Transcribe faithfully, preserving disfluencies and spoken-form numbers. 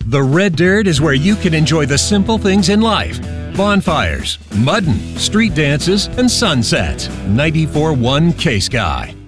The Red Dirt is where you can enjoy the simple things in life. Bonfires, mudding, street dances, and sunsets. ninety-four point one K-Sky.